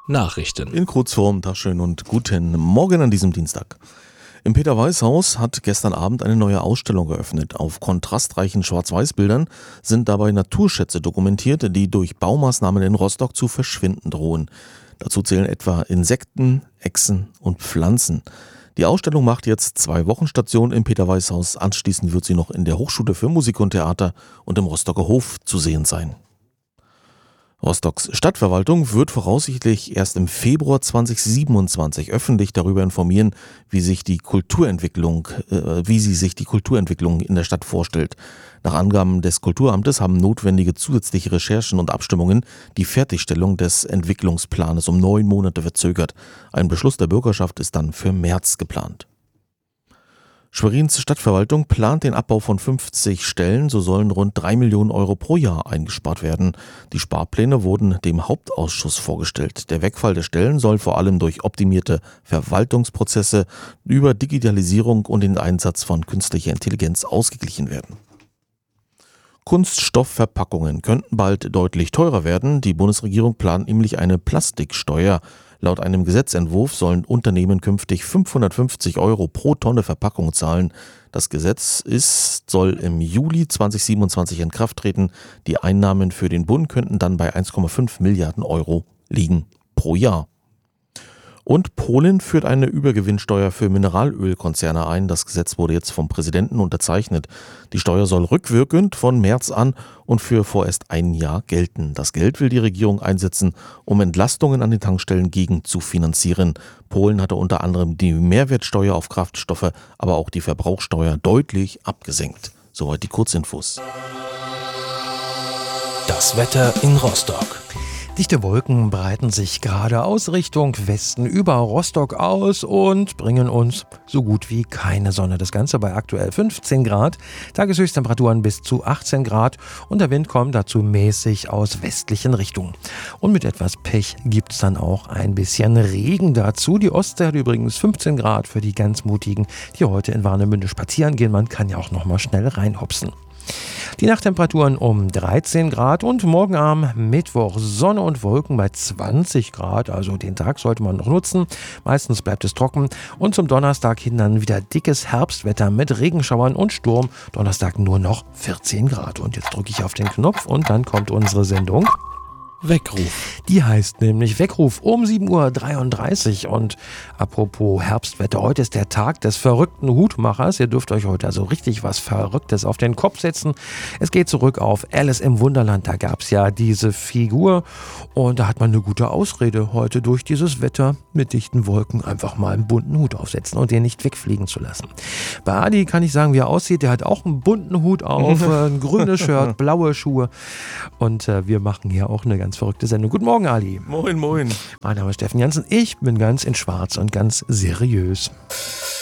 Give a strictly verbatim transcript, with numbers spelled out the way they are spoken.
Nachrichten. In Kurzform, Taschen und guten Morgen an diesem Dienstag. Im Peter-Weiß-Haus hat gestern Abend eine neue Ausstellung geöffnet. Auf kontrastreichen Schwarz-Weiß-Bildern sind dabei Naturschätze dokumentiert, die durch Baumaßnahmen in Rostock zu verschwinden drohen. Dazu zählen etwa Insekten, Echsen und Pflanzen. Die Ausstellung macht jetzt zwei Wochen Station im Peter-Weiß-Haus. Anschließend wird sie noch in der Hochschule für Musik und Theater und im Rostocker Hof zu sehen sein. Rostocks Stadtverwaltung wird voraussichtlich erst im Februar zweitausendsiebenundzwanzig öffentlich darüber informieren, wie sich die Kulturentwicklung, äh, wie sie sich die Kulturentwicklung in der Stadt vorstellt. Nach Angaben des Kulturamtes haben notwendige zusätzliche Recherchen und Abstimmungen die Fertigstellung des Entwicklungsplanes um neun Monate verzögert. Ein Beschluss der Bürgerschaft ist dann für März geplant. Schwerins Stadtverwaltung plant den Abbau von fünfzig Stellen, so sollen rund drei Millionen Euro pro Jahr eingespart werden. Die Sparpläne wurden dem Hauptausschuss vorgestellt. Der Wegfall der Stellen soll vor allem durch optimierte Verwaltungsprozesse, über Digitalisierung und den Einsatz von künstlicher Intelligenz ausgeglichen werden. Kunststoffverpackungen könnten bald deutlich teurer werden. Die Bundesregierung plant nämlich eine Plastiksteuer. Laut einem Gesetzentwurf sollen Unternehmen künftig fünfhundertfünfzig Euro pro Tonne Verpackung zahlen. Das Gesetz ist, soll im Juli zweitausendsiebenundzwanzig in Kraft treten. Die Einnahmen für den Bund könnten dann bei eins Komma fünf Milliarden Euro liegen pro Jahr. Und Polen führt eine Übergewinnsteuer für Mineralölkonzerne ein. Das Gesetz wurde jetzt vom Präsidenten unterzeichnet. Die Steuer soll rückwirkend von März an und für vorerst ein Jahr gelten. Das Geld will die Regierung einsetzen, um Entlastungen an den Tankstellen gegen zu finanzieren. Polen hatte unter anderem die Mehrwertsteuer auf Kraftstoffe, aber auch die Verbrauchsteuer deutlich abgesenkt. Soweit die Kurzinfos. Das Wetter in Rostock. Dichte Wolken breiten sich gerade aus Richtung Westen über Rostock aus und bringen uns so gut wie keine Sonne. Das Ganze bei aktuell fünfzehn Grad, Tageshöchsttemperaturen bis zu achtzehn Grad und der Wind kommt dazu mäßig aus westlichen Richtungen. Und mit etwas Pech gibt es dann auch ein bisschen Regen dazu. Die Ostsee hat übrigens fünfzehn Grad für die ganz Mutigen, die heute in Warnemünde spazieren gehen. Man kann ja auch noch mal schnell reinhopsen. Die Nachttemperaturen um dreizehn Grad und morgen am Mittwoch Sonne und Wolken bei zwanzig Grad, also den Tag sollte man noch nutzen. Meistens bleibt es trocken und zum Donnerstag hin dann wieder dickes Herbstwetter mit Regenschauern und Sturm. Donnerstag nur noch vierzehn Grad. Und jetzt drücke ich auf den Knopf und dann kommt unsere Sendung Weckruf. Die heißt nämlich Weckruf um sieben Uhr dreiunddreißig. Und apropos Herbstwetter, heute ist der Tag des verrückten Hutmachers. Ihr dürft euch heute also richtig was Verrücktes auf den Kopf setzen. Es geht zurück auf Alice im Wunderland. Da gab es ja diese Figur und da hat man eine gute Ausrede, heute durch dieses Wetter mit dichten Wolken einfach mal einen bunten Hut aufsetzen und den nicht wegfliegen zu lassen. Bei Adi kann ich sagen, wie er aussieht. Der hat auch einen bunten Hut auf, ein grünes Shirt, blaue Schuhe und äh, wir machen hier auch eine ganz verrückte Sendung. Guten Morgen, Ali. Moin, moin. Mein Name ist Steffen Jansen. Ich bin ganz in Schwarz und ganz seriös.